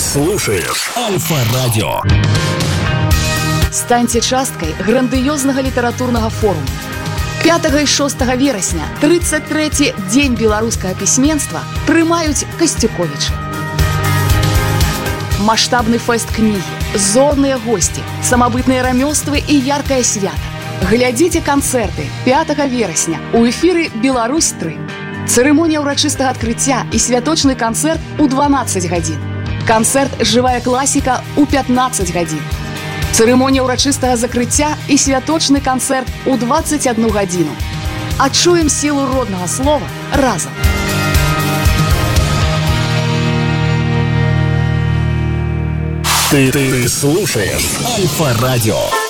слушаешь Альфа-радио. Станьце часткай грандыёзнага літаратурнага форуму. 5 і 6 верасня, 33-й дзень беларускага пісьменства, прымаюць Касцюковічы. Маштабны фэст кнігі, зорныя госці, самабытныя рамёствы і яркае свята. Глядзіце канцэрты 5 верасня у эфіры «Беларусь-3». Цырымонія ўрачыстага адкрыцця і святочны канцэрт у 12 гадзін. Канцэрт «Жывая класіка» у 15 гадзін. Цырымонія ўрачыстага закрыцця і святочны канцэрт у 21 гадзіну. Адчуем сілу роднага слова разам. Ты слушаешь Альфа-радио.